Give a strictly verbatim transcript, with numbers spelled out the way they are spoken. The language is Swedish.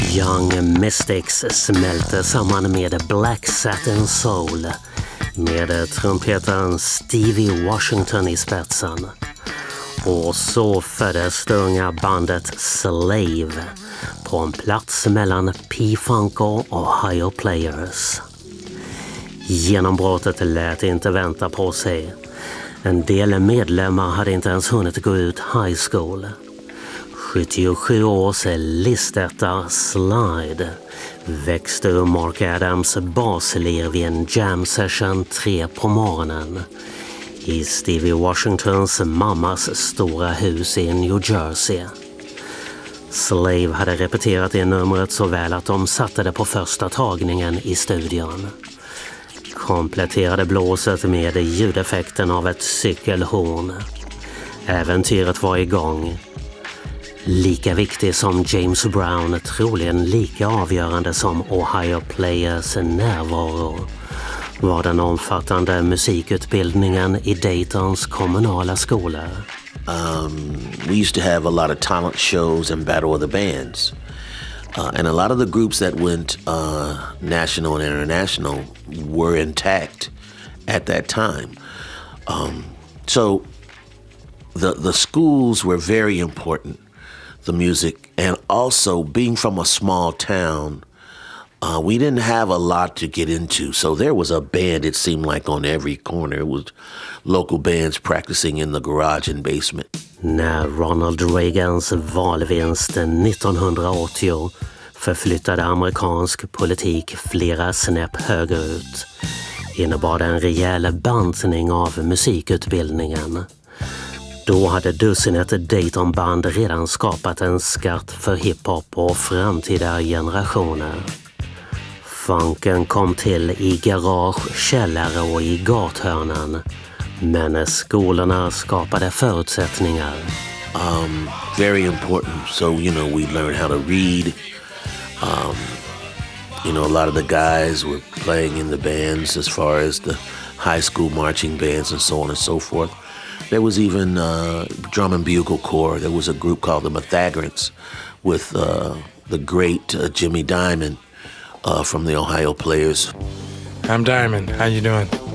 Young Mystics smälter samman med Black Satin Soul med trumpetaren Stevie Washington i spetsen. Och så föddes det unga bandet Slave på en plats mellan P-Funk och Ohio Players. Genombrottet lät inte vänta på sig. En del medlemmar hade inte ens hunnit gå ut high school. sjuttiosju års listetta Slide växte ur Mark Adams baslir vid en jam session tre på morgonen i Stevie Washingtons mammas stora hus i New Jersey. Slave hade repeterat det numret så väl att de satte det på första tagningen i studion. Kompletterade blåset med ljudeffekten av ett cykelhorn. Äventyret var igång. Lika viktig som James Brown, troligen lika avgörande som Ohio Players närvaro, var den omfattande musikutbildningen i Daytons kommunala skolor. Um, we used to have a lot of talent shows and battle of the bands. Uh, and a lot of the groups that went uh, national and international were intact at that time. Um, so the the schools were very important, the music, and also being from a small town, uh, we didn't have a lot to get into. So there was a band, it seemed like, on every corner. It was local bands practicing in the garage and basement. När Ronald Reagans valvinst nittonhundraåttio förflyttade amerikansk politik flera snäpp högerut innebar det en rejäl bantning av musikutbildningen. Då hade dussinet Dayton-band redan skapat en skatt för hiphop och framtida generationer. Funken kom till i garage, källare och i gathörnan. Men skolorna skapade förutsättningar. Um, very important. So, you know, we learned how to read. Um, you know, a lot of the guys were playing in the bands as far as the high school marching bands and so on and so forth. There was even uh, drum and bugle corps. There was a group called the Mathagrants with uh, the great uh, Jimmy Diamond uh, from the Ohio Players. I'm Diamond. How you doing?